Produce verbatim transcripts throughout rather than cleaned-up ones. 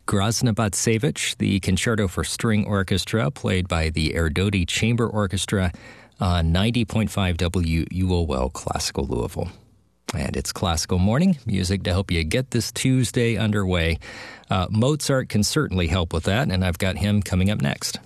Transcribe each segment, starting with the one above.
Grozna Batsevich, the Concerto for String Orchestra, played by the Erdoti Chamber Orchestra on ninety point five W U O L Classical Louisville. And it's Classical Morning, music to help you get this Tuesday underway. Uh, Mozart can certainly help with that, and I've got him coming up next.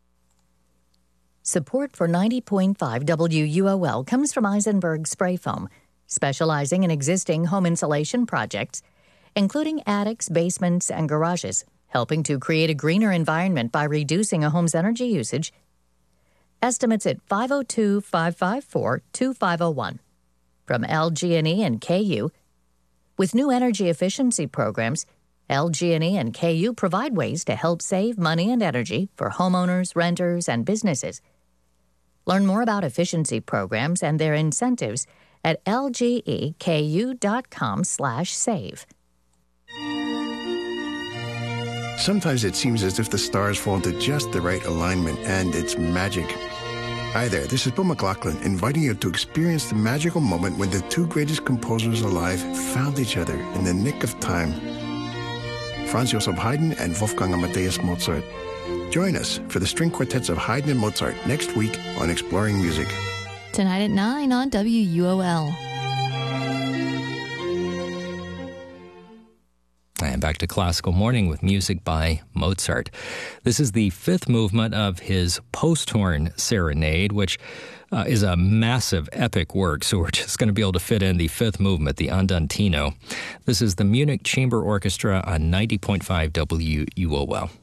Support for ninety point five W U O L comes from Eisenberg Spray Foam, specializing in existing home insulation projects, including attics, basements, and garages, helping to create a greener environment by reducing a home's energy usage. Estimates at five oh two, five five four, two five oh one. From L G and E and K U. With new energy efficiency programs, L G and E and K U provide ways to help save money and energy for homeowners, renters, and businesses. Learn more about efficiency programs and their incentives at lgeku.com slash save. Sometimes it seems as if the stars fall into just the right alignment, and it's magic. Hi there, this is Bill McLaughlin, inviting you to experience the magical moment when the two greatest composers alive found each other in the nick of time. Franz Joseph Haydn and Wolfgang Amadeus Mozart. Join us for the string quartets of Haydn and Mozart next week on Exploring Music. Tonight at nine on W U O L. And back to Classical Morning with music by Mozart. This is the fifth movement of his Posthorn Serenade, which uh, is a massive epic work, so we're just going to be able to fit in the fifth movement, the Andantino. This is the Munich Chamber Orchestra on ninety point five W U O L.